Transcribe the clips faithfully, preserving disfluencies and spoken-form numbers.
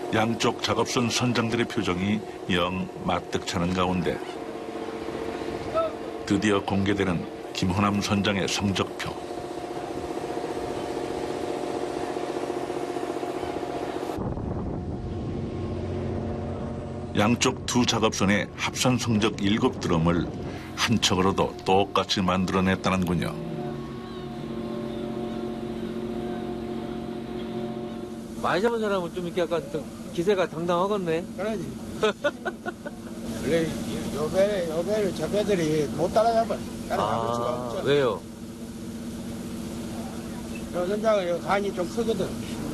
양쪽 작업선 선장들의 표정이 영 마뜩찮은 가운데 드디어 공개되는 김호남 선장의 성적표. 양쪽 두 작업선의 합산 성적 일곱 드럼을 한 척으로도 똑같이 만들어냈다는군요. 많이 잡은 사람은 좀 이렇게 약간 기세가 당당하겠네. 그러지. 원래 요 배, 요 배를 저 배들이 못 따라잡아. 따라잡을 수가 아, 없죠. 왜요? 요 선장은 요 간이 좀 크거든.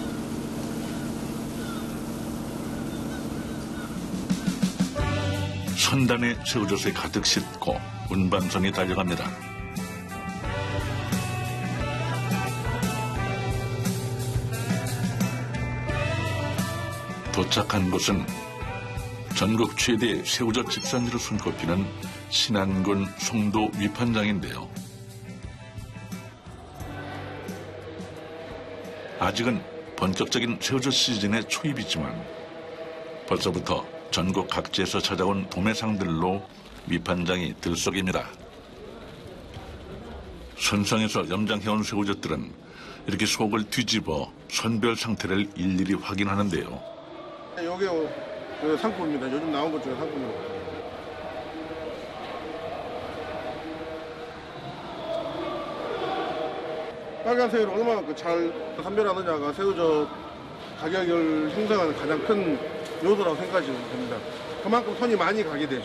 선단에 새우젓을 가득 싣고 운반선이 달려갑니다. 도착한 곳은 전국 최대의 새우젓 집산지로 손꼽히는 신안군 송도 위판장인데요. 아직은 본격적인 새우젓 시즌의 초입이지만 벌써부터 전국 각지에서 찾아온 도매상들로 위판장이 들썩입니다. 선상에서 염장해온 새우젓들은 이렇게 속을 뒤집어 선별 상태를 일일이 확인하는데요. 여기 그 상품입니다. 요즘 나온 것 중에 상품으로. 빨간 새우를 얼마나 잘 선별하느냐가 새우젓 가격을 형성하는 가장 큰 요소라고 생각하시면 됩니다. 그만큼 손이 많이 가게 되죠.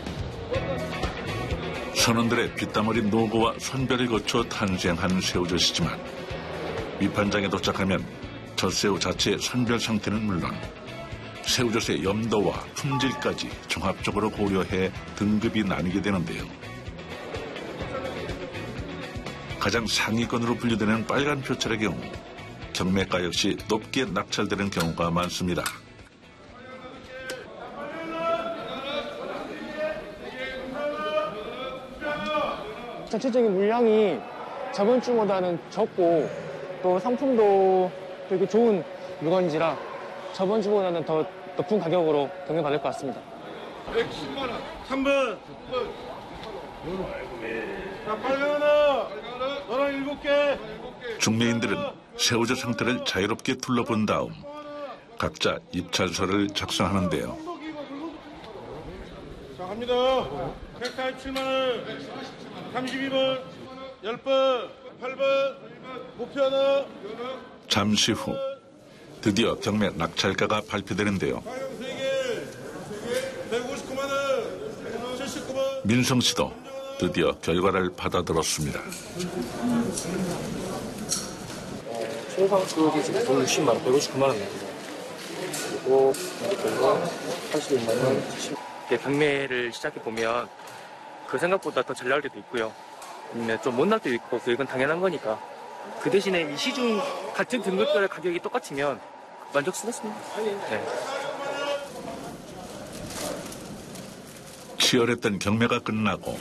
선원들의 피땀 어린 노고와 선별을 거쳐 탄생한 새우젓이지만 위판장에 도착하면 젖새우 자체의 선별 상태는 물론 새우젓의 염도와 품질까지 종합적으로 고려해 등급이 나뉘게 되는데요. 가장 상위권으로 분류되는 빨간 표찰의 경우 경매가 역시 높게 낙찰되는 경우가 많습니다. 전체적인 물량이 저번 주보다는 적고 또 상품도 되게 좋은 물건인지라 저번 주보다는 더 높은 가격으로 경매받을 것 같습니다. 백십만 원. 삼 번. 자, 빨간 하나. 너랑 일곱 개. 중매인들은 새우젓 상태를 자유롭게 둘러본 다음 각자 입찰서를 작성하는데요. 자, 갑니다. 백사십칠만 원. 삼십이 번. 십 번. 팔 번. 목표 하나. 잠시 후 드디어 경매 낙찰가가 발표되는데요. 백오십구만 원. 칠십구 번. 민성 씨도 드디어 결과를 받아들었습니다. 최상수익이 지금 백육십만 원, 백오십구만 원입니다. 그리고 이것도 팔십일만 원. 경매를 시작해 보면 그 생각보다 더 잘 나올 때도 있고요. 좀 못 날 때도 있고, 이건 당연한 거니까. 그 대신에 이 시중 같은 등급별 가격이 똑같으면 만족스럽습니다. 네. 치열했던 경매가 끝나고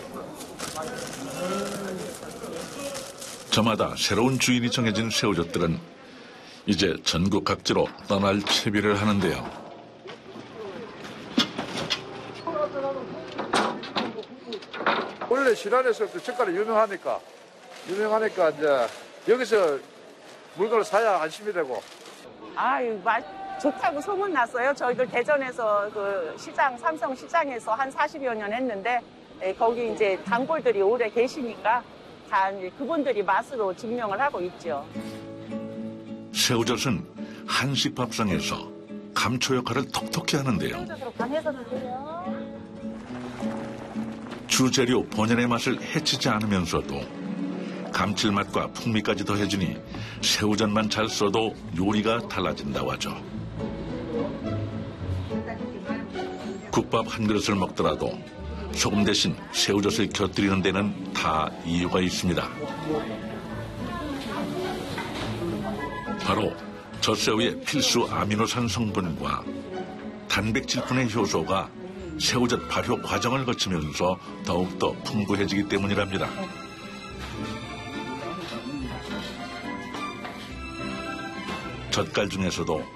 저마다 새로운 주인이 정해진 새우젓들은 이제 전국 각지로 떠날 채비를 하는데요. 원래 신안에서부터 젓갈이 유명하니까 유명하니까 이제 여기서 물건을 사야 안심이 되고. 아유, 맛 좋다고 소문 났어요. 저희들 대전에서 그 시장, 삼성 시장에서 한 사십여 년 했는데, 예, 거기 이제 단골들이 오래 계시니까 다 이제 그분들이 맛으로 증명을 하고 있죠. 새우젓은 한식 밥상에서 감초 역할을 톡톡히 하는데요. 새우젓으로 간해서 드세요. 주재료 본연의 맛을 해치지 않으면서도 감칠맛과 풍미까지 더해지니 새우젓만 잘 써도 요리가 달라진다고 하죠. 국밥 한 그릇을 먹더라도 소금 대신 새우젓을 곁들이는 데는 다 이유가 있습니다. 바로 젖새우의 필수 아미노산 성분과 단백질분의 효소가 새우젓 발효 과정을 거치면서 더욱더 풍부해지기 때문이랍니다. 젓갈 중에서도